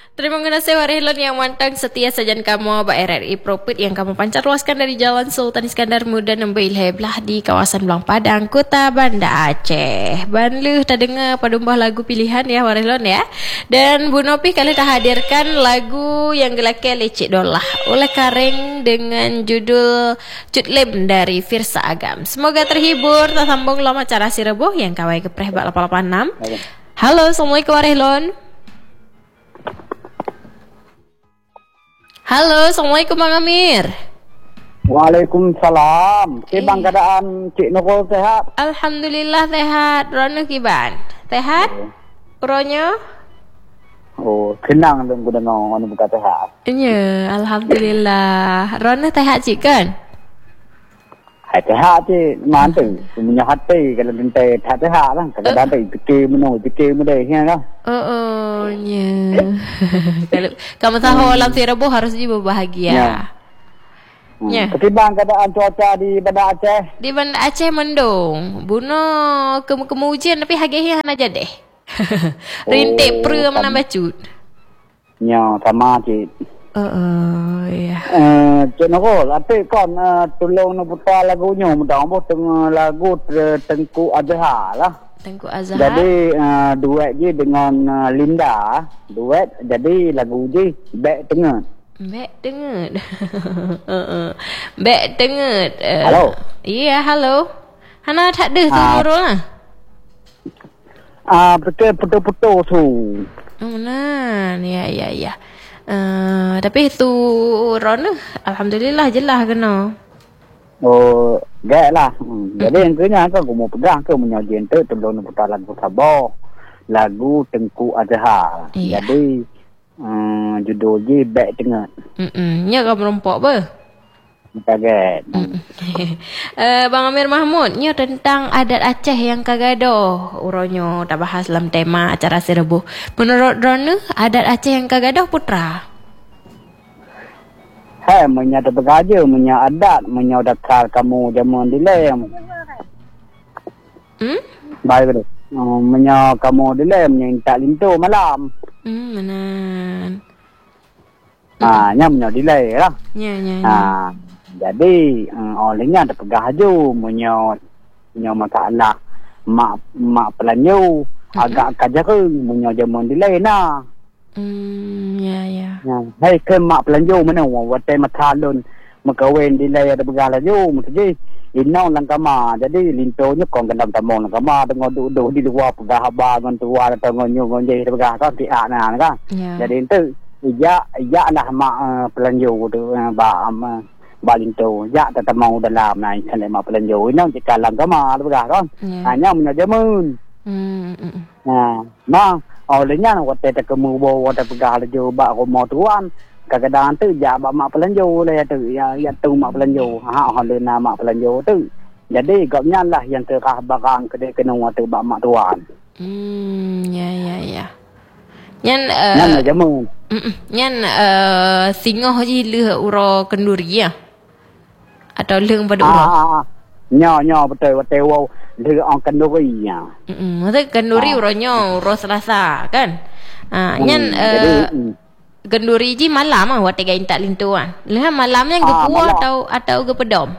Terima kasih Warhelon yang mantang setia sajan kamu Abak RRI Propet yang kamu pancar luaskan dari Jalan Sultan Iskandar Muda Nembil Heblah di kawasan Belang Padang, Kota Banda Aceh. Banlu tak dengar padumbah lagu pilihan ya Warhelon ya. Dan Bu Nopi kali tak hadirkan lagu yang gelake lecik dolah oleh Kareng dengan judul Cutlem dari Firsa Agam. Semoga terhibur, tak sambung lama cara si reboh yang kawai kepreh bak 886. Halo, Assalamualaikum Warhelon. Halo, Assalamualaikum Bang Amir. Waalaikumsalam. Bang keadaan Cik Nurul sehat? Alhamdulillah sehat. Rono kiban? Sehat? Uronya? Oh, kenang dong guna orang buka sehat. Ya, alhamdulillah. Rono sehat Cik kan? Sehat Cik, mantu. Punya hati kalau dentai sehat lah. Kadang-kadang fikir mudah kan. Oh, ya. Kalau kamu tahu alam si reboh harus juga berbahagia. Ya. Tapi bang keadaan cuaca di Banda Aceh? Di Banda Aceh mendung. Buno kemu hujan tapi harganya aja deh. Rintik per menambah cut. Ya, sama Cik. Ya. Cik Nurul, tapi kan tolong putar lagunya. Mudah-mudahan lagu Tengku Azhar lah. Tengku Azhar. Jadi duet je dengan Linda. Duet jadi lagu je Back Tengah. Back Tengah. Back Tengah. Halo. Iya, halo. Hana tak ada tu Nurul lah. Betul putus tu. Nah, ya. Tapi tu Rona alhamdulillah jelas kena. Oh, gak lah. Jadi yang kena aku mau pegang ke menyajian tu sebelum putar lagu Sabah. Lagu Tengku Azhar. Iya. Jadi judul je Back Tengah. Nya kau merompak apa? Kaget. Bang Amir Mahmud, nya tentang adat Aceh yang kagadoh. Uronyo tak bahas dalam tema acara Serbu. Menurut Rona, adat Aceh yang kagadoh putra. Menyata begaja, adat, dakar kamu zaman dilem. Baik tu. Kamu dilem, tak lintu malam. Menan. Nya dilem lah. Ya. Jadi olehnya ada pegaju punya masalah mak pelanju agak kajareng punya zaman delay nah. Ya. Hai ke mak pelanju mana watai matalun makawin delay ada pegalaju mesti inau langkama jadi lintonya kon kendam tamong langkama tengok duduk di luar pegah abang tua atau ngonyo je pegah kan ti ana kan. Jadi itu iya lah mak pelanju tu baling tu ya tak mau dalam nai kan mak pelanju nang jika langkama pegah kan. Hanya menjamun. Olehnya waktu tak kemu bawa waktu pegah laju bak rumah tuan kadang-kadang tu ja mak pelanju le tu ya tu mak pelanju oleh mak pelanju tu jadi gapnya lah yang terah barang kedai kena waktu bak mak tuan. Ya. Nyan jamu. Nyan singoh je le uro kenduri ya. Atau leng pada uro. Nya betul wow le on kenduri ya. Maksud kenduri uronyo uro Selasa kan. Nyan kenduri je malam ah wat gain tak lintuan. Leh malamnya ke puah atau ke pedom.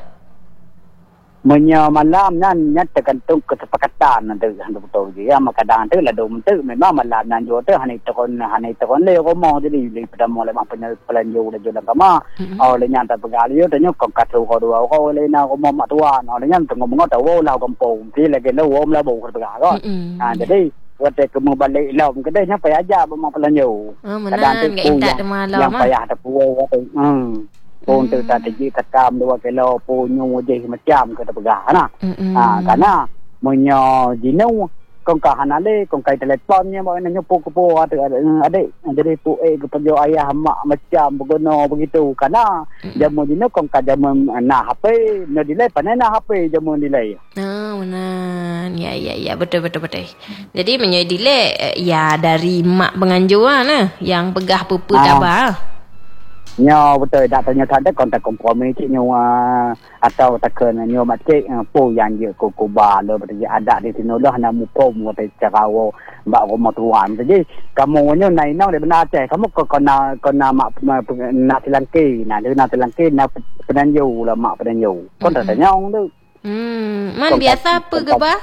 Malam nya tergantung kesepakatan nanti betul je ya kadang tu lah dom tu memang malam nan jo tu hanai tekon le rumah jadi pada mula mak pelanju le jolang kama olehnya tak pegali tu nyo kong katu ko dua ko le na rumah mak tuan olehnya tengok mengot tahu lau kampung ti lagi lau om la bu pegang kan. Jadi waktu kemu balik lau kedainya payah aja mak pelanju. Kadang tu tak malam yang payah ada puau tu. Pun tu strategi tekam 2 kilo punyu je macam ke pegah nah. Karena menyo jinu kong kahanale kong kai teleponnya mau nanya puku ada jadi pu ke penjo ayah mak macam begono begitu karena jamu jinu kong ka jamu na HP no delay panena HP jamu delay. Benar. Ya betul. Jadi menyo delay ya dari mak penganjuan yang pegah pupu tabah. Nyo betul tak tanya tak ada kontak kompromi cik nyo atau takkan nyo macik po yang je kuba lo betul ada di sini lah nak mupom betul carawo mbak rumah tuan jadi kamu nyo nai nang de benar cek kamu kena mak nak selangki nak selangki nak penanju lah mak penanju kon tak tanya tu man biasa apa ke bah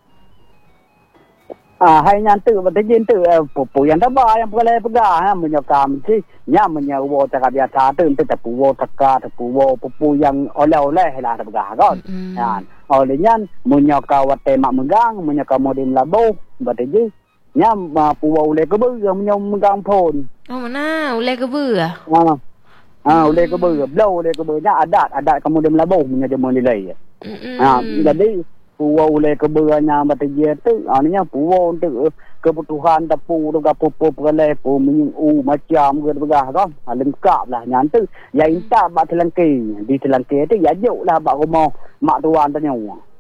hai nyantu betul je tu po yang dah bah yang boleh pegang menyokam si nya menyewa cakap biasa tu untuk tepuwo teka tepuwo pupu yang oleh-oleh lah pegang kan kan olehnya menyokam wate mak megang menyokam model labu betul je nya puwo oleh kebu menyokam megang pun mana oleh kebu oleh kebu blow oleh kebu nya adat kamu dem labu menyokam model jadi puwa oleh keberanya betul tu aninya puwa untuk kebutuhan tepu tu gapo perle pu menyu macam ke begah kan lengkap lah nyantu ya inta bak selangki di selangki tu ya juk lah bak rumah mak tuan tanya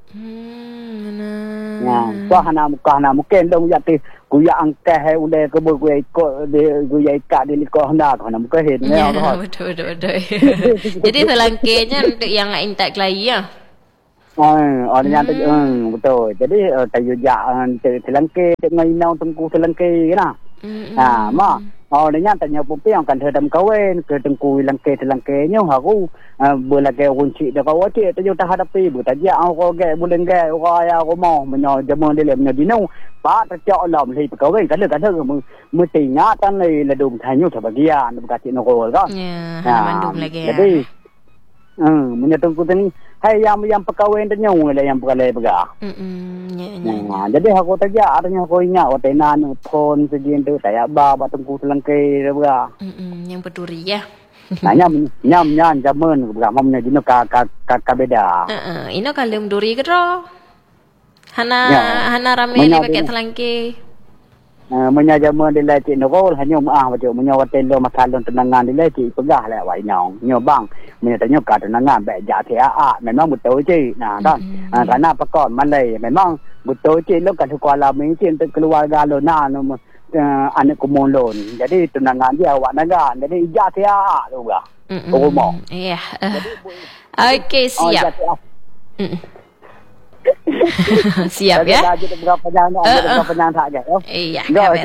ya hana mungkin dong jati kuya angkeh oleh keber kuya ikut kuya ikat di liko hendak hana mungkin ya betul jadi selangkinya untuk yang inta klai ya orangnya betul. Jadi tayujak selangki dengan inau tengku selangki na. Mak orangnya tanya pupi yang kan sedang kawin ke tengku selangkinya aku berlaga kunci dah kau cik tayu tak hadapi bu tajak aku gak bulan gak orang aku mau menyo jamu dia menyo dino pak tercok lam li kawin kadang mesti ingatan li ledung tanyu sebagian berkati nokol kan. Ya, mandum lagi ya. Jadi menyetungku tadi hai yang perkahwin tanya lah yang perkara pegah. Jadi aku tajak artinya aku ingat watenan pon segian tu saya ba tengku selangkai pegah. Yang peduri ya. Nyam zaman pegah mamnya dino ka beda. Ino kalem duri ke ro. Hana rame ni pakai selangkai. Menyajaman di lai cik nokol hanya macam menyawat telo masalon tenangan di lai cik pegah lah wai nyong nyobang menyatanya ka tenangan baik jak TAA memang betul cik kan karena pekon malai memang betul cik lo kat sekolah mungkin untuk keluarga lo anak kumulon jadi tenangan dia awak naga jadi jak TAA tu bah rumah iya okey siap siap ya. Iya.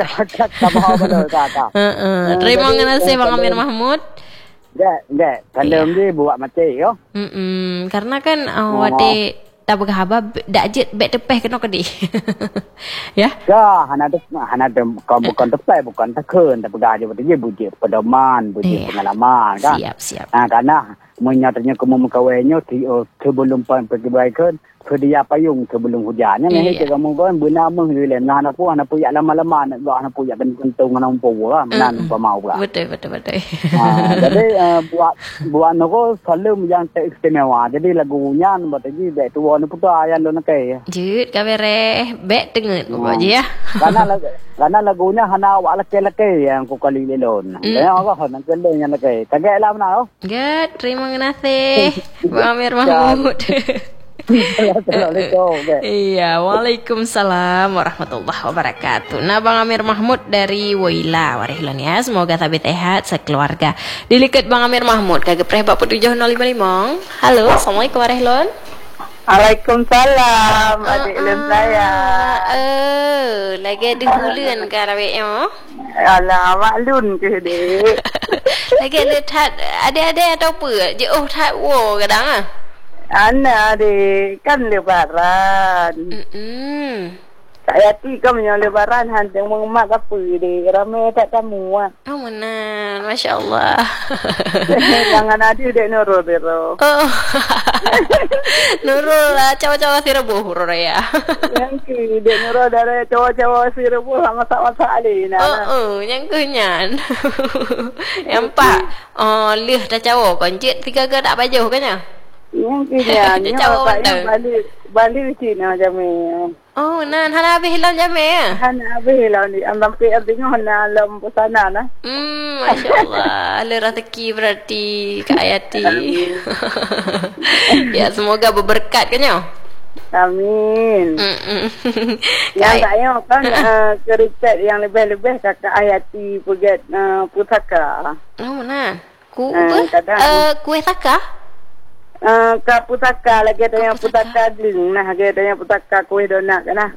Terima kasih Bang Amir Mahmud. Enggak. Kalau dia buat mati yo. Karena kan wade tak berhaba dak jet bet tepeh kena kedi. Ya. Ya, hana bukan tepeh bukan tekun tak bergaji betul je buji pedoman, buji pengalaman kan. Siap. Karena menyatanya kamu mengkawinnya sebelum pergi baikan sedia payung sebelum hujan. Yang kamu kan benar menghilangkan anak pun ya lama-lama anak pun ya kentung anak pun lah menan pemau lah. Betul. Jadi buat noko salam yang teristimewa. Jadi lagunya berarti baik tua ni putar ayam lo nak kaya. Jut kabere baik dengar bapak je ya. Karena lagunya hana awak laki-laki yang ku kali lelon. Yang aku nak kelon yang laki. Kagak lah mana? Gad, terima kasih Bang Amir Mahmud. Assalamualaikum. Iya, waalaikumsalam warahmatullahi wabarakatuh. Nah, Bang Amir Mahmud dari Waila Warihlan ya. Semoga tabit sehat sekeluarga. Dilikat Bang Amir Mahmud kagak preh 47 055. Halo, assalamualaikum Warihlan. Waalaikumsalam. Adik lem saya. Lagi ada bulan ke arabnya? Alah, maklun ke dek. Lagi ada tat ada atau apa? Je tat wo kadang ah. Ana de kan lebaran. Saya ti kau punya lebaran hantar mengemak apa de ramai tak tamu ah. Oh mana, masya-Allah. Jangan ada dek Nurul bero. Oh. Nurul cawa-cawa si rebuh ya. Yang ke dek Nurul dari cawa-cawa si rebuh masak-masak alina. Yang kenyan. Yang pak lih dah cawa konjit 3 ke tak baju kanya. Yang kenyan. Balik Cina jamnya. Oh, hana habis hilang jamnya. Hana habis hilang ni. Andam ke artinya hana alam pesana nah. Masya-Allah. Le rezeki berarti Kak Ayati. Ya, semoga berberkat kan. Amin. Yang saya kan keripet yang lebih-lebih Kakak Ayati Puget Putaka. Oh, mana? Kuih taka? Ka putaka lagi ada yang putaka geng nah lagi ada yang putaka kuih donat kan nah.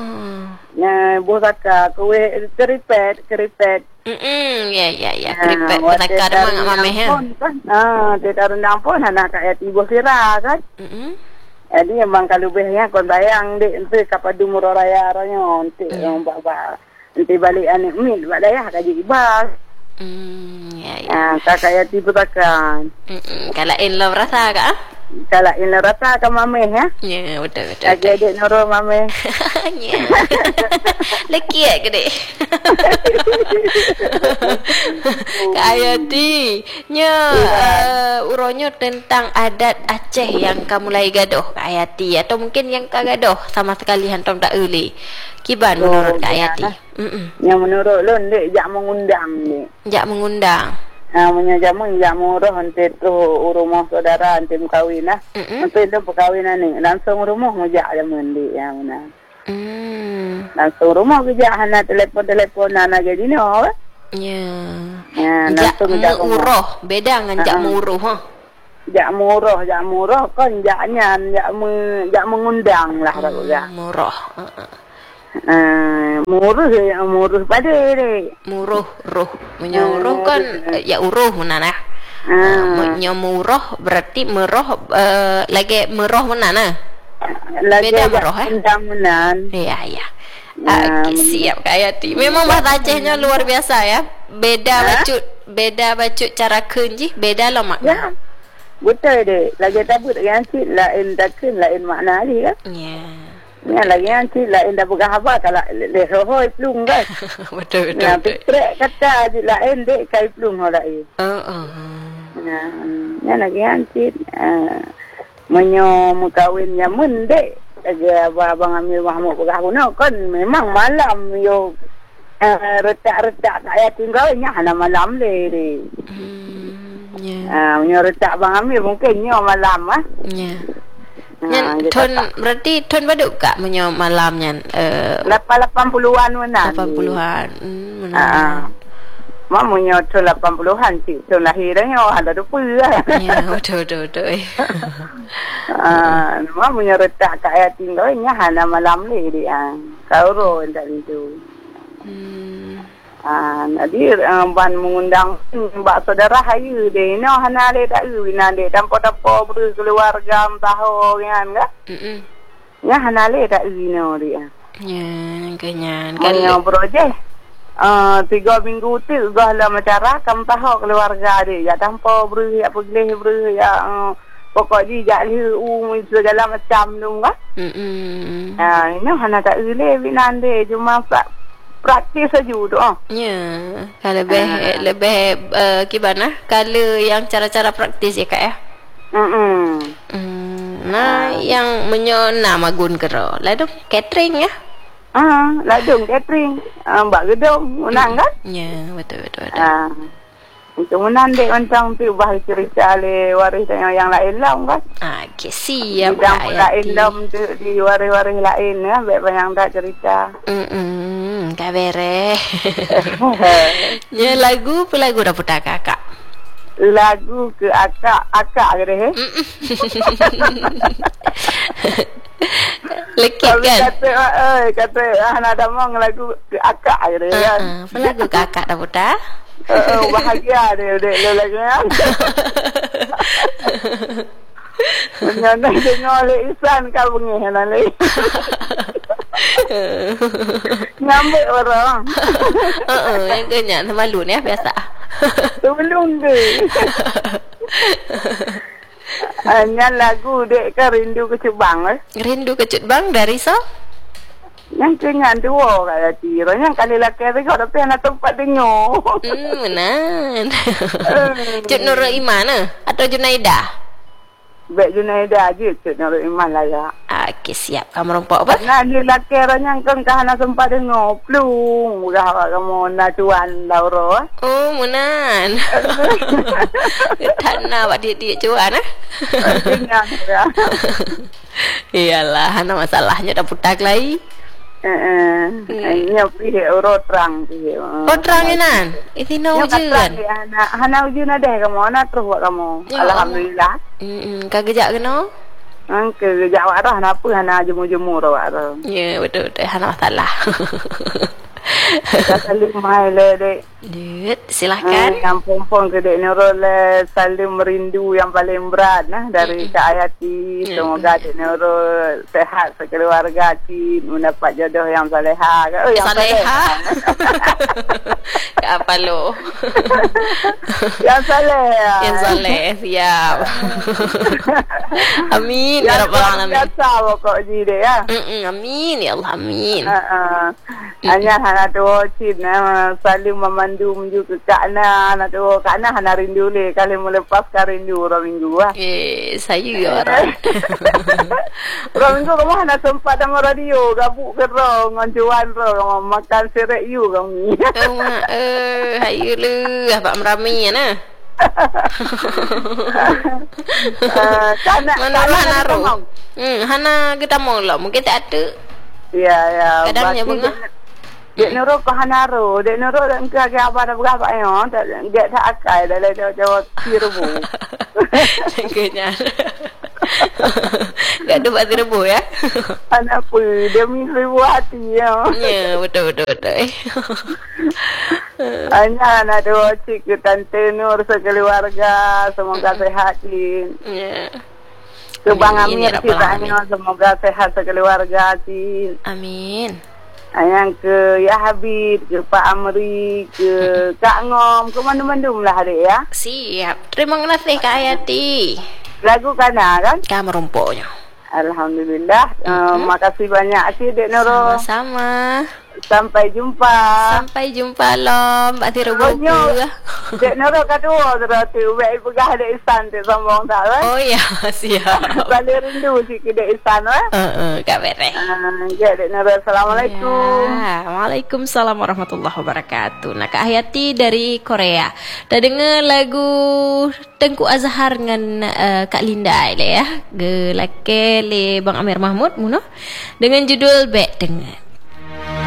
Putaka kuih keripet. Ya. Keripet putaka ada mak mameh ya. Tidak rendang pun anak kayak tiba sirah kan. Jadi emang kalau behnya kon bayang dek ente kapadu murah raya ronyo ente yang baba ente balik ane mil bak daya kaji ibas. Ya. Kakak ya tipu takan. Kalain lo rasa kak? Kalain lo rasa ke mameh ya? Ya, betul. Lagi adik noro mameh. Ya. Leki ya gede. Kak Ayati, uronyo tentang adat Aceh yang kamu mulai gadoh Kak Ayati, atau mungkin yang kak gadoh sama sekali hantam tak uli. Kiban menurut Kak Ayati? Yang menurut lo ndek jak mengundang ni. Jak mengundang. Menyajak murah nanti tu rumah saudara nanti berkahwin lah. Nanti tu perkahwinan ni langsung rumah mujak jaman di yang mana. Langsung rumah kerja hana telefon anak jadi ni apa? Ya. Jak murah beda dengan jak muruh ha. Jak murah kan jaknya jak mengundang lah tak ya. Murah. Muruh pada ni. Muruh kan ya uruh mana nah. Murah berarti merah lagi merah mana nah. Beda merah Undangan. Ya. Siap Kak Ayati. Memang bahasa Acehnya luar biasa ya. Beda bacut cara kunji, beda lo makna. Ya. Betul deh. Lagi tabut dengan cik lain takun lain makna dia kan. Ya. Ya lagi nanti lain dah bergahabat kalau lehohoi plung kan. Betul. Nah, pitrek kata je lain dek kai plung ho lain. Ya lagi nanti menyo mukawin nyamun dek lagi abang Amir Mahmud bergahabat no kan memang malam yo retak-retak tak ya tinggalnya hana malam le. Menyo retak Bang Amir mungkin nyo malam ah. Ya. Berarti ton baduk kak menyo malamnya 80-an mana 80-an mak menyo ton 80-an sih ton lahirnya ada 20 lah ya betul mak menyo retak kat ya tinggalnya hana malam ni dia kau ro tak itu Nadir ban mengundang mbak saudara hayu de no hana le tak wina de tampo-tampo berkeluarga tahu kan enggak ya hana le tak wina dia kenyan kalau proje 3 minggu tu gahla macara kam tahu keluarga dia ya tampo ya pergi ya pokoknya jadi segala macam tu enggak ini hana tak le wina de cuma praktis saja tu. Ya, kalau lebih gimana? Kalau yang cara-cara praktis ya kak ya. Nah, yang menyona magun kero, lalu catering ya. Lalu catering, mbak gedung, menang kan? Ya, betul. Untuk menang dek macam tu bahas cerita le waris yang lain lah kan? Okay, siap. Yang lain dom tu di waris lain ya, banyak tak cerita. Kak bere. Ya lagu dah putar kakak. Lagu ke akak ke deh. Lekit kan? Kata anak damang lagu ke akak ke deh kan. Apa lagu kakak dah putar? Bahagia dia dek lagu kan. Menyandang dengar le Isan kau bengih nanti. Ngambek orang. Yang kenyan malu ni biasa. Belum ke. Hanya lagu dek ke rindu kecut bang Rindu kecut bang dari so? Yang kenyan dua kaya tiro. Yang kali laki rego tapi anak tempat dengar. Benar. Cut Nur Iman atau Junaidah? Baik Junaidah aja cut Nur Iman lah ya. Okay, siap. Kamu rompok apa? Nah, di laki ranya kau kahana sempat dengar plung. Udah kamu nak cuan Lauro. Oh, menan. Tanah buat dia cuan Kenyang ya. Iyalah, hana masalahnya dah putak lagi. Nya pihak orang pihak. Oh terang nan. Itina ujian. Hana ujian ada kamu, anak terus buat kamu. Alhamdulillah. Kagejak kena. Kagejak warah apa hana jemur-jemur warah. Ya betul hana masalah. Saling mahal dek. Dek, silakan. Yang perempuan ke dek Nurul saling merindu yang paling berat dari Kak Hayati. Semoga dek Nurul sehat sekeluarga Cik, mendapat jodoh yang salehah. Oh, yang salehah. Apa lo? Yang saleh. Yang saleh, siap. Amin ya rabbal alamin. Biasa pokok ji dek ya. Amin ya Allah, amin. Hanya hana tu Cik saling memandu menuju ke Kak Ana. Anak tu Kak Ana hana rindu le kali melepaskan rindu orang minggu lah. Saya orang. Orang minggu kamu hana sempat sama radio gabuk ke roh ngonjuan roh makan serek you kamu. Ayo lu abak merami ya nah. Mana hana roh. Hana kita mau lah mungkin tak ada. Ya. Kadangnya bunga. Dek Nurul kau hanaru, Dek Nurul dan kagak apa berapa yang, dia tak akai dalam jawab tirbu. Kenya. Gak ada buat tirbu ya? Anak pun demi ribu hati ya. Ya betul. Hanya anak dua cik Tante Nur sekeluarga semoga sehat Cik. Ya. Ke Bang Amir kita semoga sehat sekeluarga Cik. Amin. Yang ke Ya Habib, ke Pak Amri, ke Kak Ngom, ke mandum-mandum lah adik ya. Siap. Terima kasih Kak Hayati. Lagu kana kan? Kamu rumpuknya. Alhamdulillah. Makasih banyak Cik Dek Nurul. Sama-sama. Sampai jumpa. Sampai jumpa lo Mbak Tirubu. Dek Nurul kedua terhati Ubek pegah Dek Isan Dek sombong tak kan? Oh ya siap. Balik rindu si ke Dek Isan kan? Kak Bereh. Ya Dek Nurul. Assalamualaikum. Ya, Waalaikumsalam warahmatullahi wabarakatuh. Nah Kak Hayati dari Korea. Dah dengar lagu Tengku Azhar dengan Kak Linda ya. Gelake le Bang Amir Mahmud muno dengan judul Bek Dengar.